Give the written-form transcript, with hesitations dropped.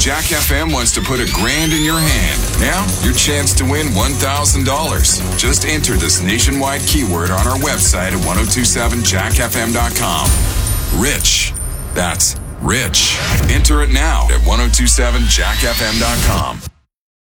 Jack FM wants to put $1,000 in your hand. Now, your chance to win $1,000. Just enter this nationwide keyword on our website at 1027jackfm.com. Rich. That's rich. Enter it now at 1027jackfm.com.